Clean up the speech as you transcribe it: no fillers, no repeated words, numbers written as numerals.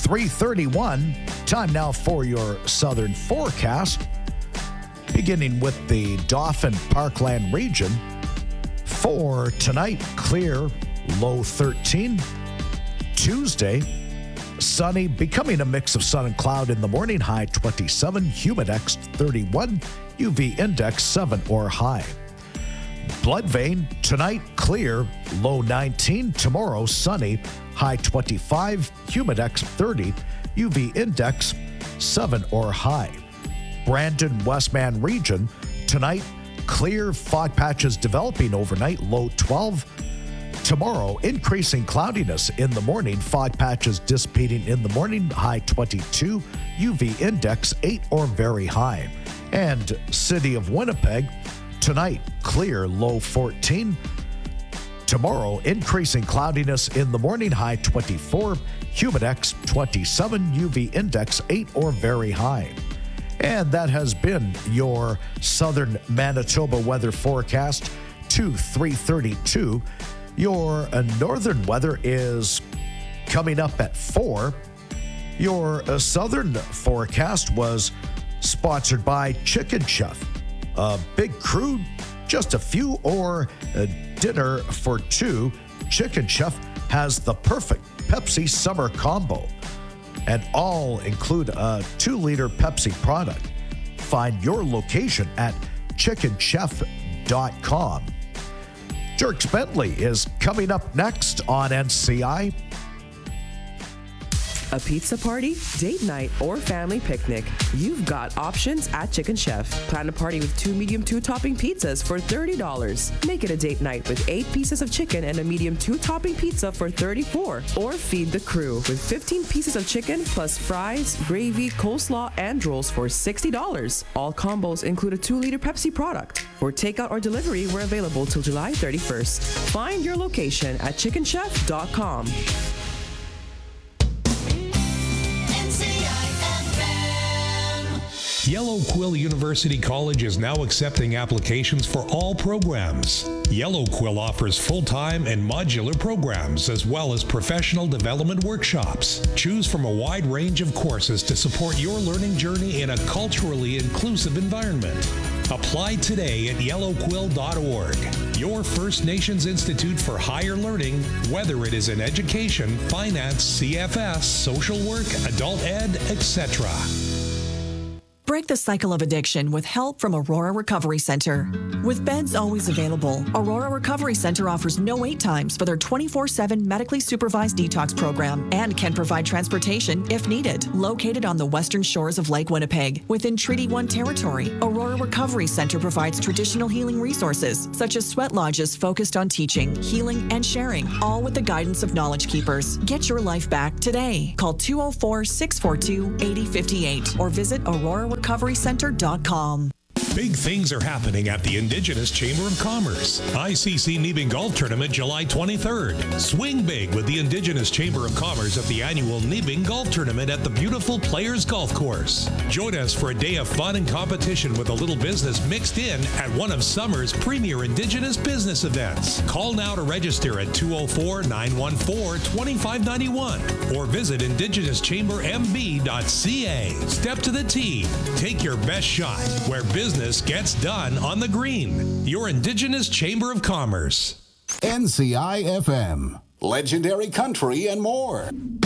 3:31. Time now for your southern forecast. Beginning with the Dauphin Parkland region. For tonight, clear, low 13. Tuesday, sunny, becoming a mix of sun and cloud in the morning, high 27, humidex 31, UV index 7 or high. Bloodvein, tonight, clear, low 19. Tomorrow, sunny, high 25, humidex 30, UV index 7 or high. Brandon Westman region, tonight, clear, fog patches developing overnight, low 12. Tomorrow, increasing cloudiness in the morning, fog patches dissipating in the morning, high 22, UV index 8 or very high. And City of Winnipeg, tonight, clear, low 14. Tomorrow, increasing cloudiness in the morning, high 24, humidex 27, UV index 8 or very high. And that has been your southern Manitoba weather forecast to 3:32. Your northern weather is coming up at 4. Your southern forecast was sponsored by Chicken Chef. A big crew, just a few, or a dinner for two. Chicken Chef has the perfect Pepsi summer combo. And all include a 2-liter Pepsi product. Find your location at chickenchef.com. Dierks Bentley is coming up next on NCI. A pizza party, date night, or family picnic, you've got options at Chicken Chef. Plan a party with 2 medium 2-topping pizzas for $30. Make it a date night with 8 pieces of chicken and a medium 2-topping pizza for $34. Or feed the crew with 15 pieces of chicken plus fries, gravy, coleslaw, and rolls for $60. All combos include a 2-liter Pepsi product. For takeout or delivery, we're available till July 31st. Find your location at chickenchef.com. Yellow Quill University College is now accepting applications for all programs. Yellow Quill offers full-time and modular programs as well as professional development workshops. Choose from a wide range of courses to support your learning journey in a culturally inclusive environment. Apply today at yellowquill.org. Your First Nations Institute for Higher Learning, whether it is in education, finance, CFS, social work, adult ed, etc. Break the cycle of addiction with help from Aurora Recovery Center. With beds always available, Aurora Recovery Center offers no wait times for their 24/7 medically supervised detox program and can provide transportation if needed. Located on the western shores of Lake Winnipeg, within Treaty 1 territory, Aurora Recovery Center provides traditional healing resources such as sweat lodges focused on teaching, healing, and sharing, all with the guidance of Knowledge Keepers. Get your life back today. Call 204-642-8058 or visit AuroraRecoveryCenter.com. Big things are happening at the Indigenous Chamber of Commerce. ICC Nebin Golf Tournament July 23rd. Swing big with the Indigenous Chamber of Commerce at the annual Nebin Golf Tournament at the beautiful Players Golf Course. Join us for a day of fun and competition with a little business mixed in at one of summer's premier Indigenous business events. Call now to register at 204-914-2591 or visit indigenouschambermb.ca. Step to the tee. Take your best shot where business gets done on the green. Your Indigenous Chamber of Commerce. NCI FM, legendary country and more.